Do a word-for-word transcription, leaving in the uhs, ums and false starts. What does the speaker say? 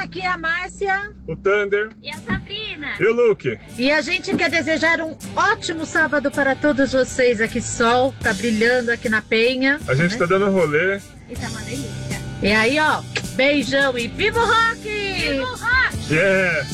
aqui é a Márcia. O Thunder. E a Sabrina. E o Luke. E a gente quer desejar um ótimo sábado para todos vocês aqui. Sol tá brilhando aqui na Penha. A gente tá dando rolê. E tá uma delícia. E aí, ó, beijão e viva o rock! Viva o rock! Yeah!